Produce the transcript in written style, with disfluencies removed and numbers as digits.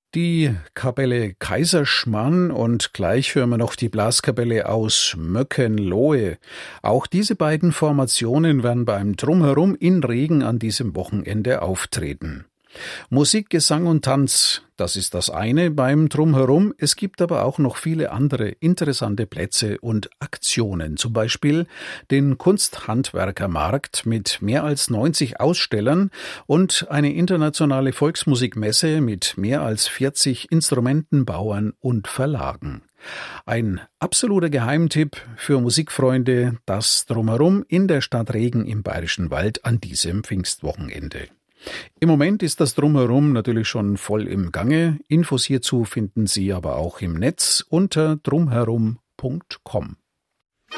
Die Kapelle Kaiserschmarrn und gleich hören wir noch die Blaskapelle aus Möckenlohe. Auch diese beiden Formationen werden beim Drumherum in Regen an diesem Wochenende auftreten. Musik, Gesang und Tanz, das ist das eine beim Drumherum. Es gibt aber auch noch viele andere interessante Plätze und Aktionen. Zum Beispiel den Kunsthandwerkermarkt mit mehr als 90 Ausstellern und eine internationale Volksmusikmesse mit mehr als 40 Instrumentenbauern und Verlagen. Ein absoluter Geheimtipp für Musikfreunde, das Drumherum in der Stadt Regen im Bayerischen Wald an diesem Pfingstwochenende. Im Moment ist das Drumherum natürlich schon voll im Gange. Infos hierzu finden Sie aber auch im Netz unter drumherum.com.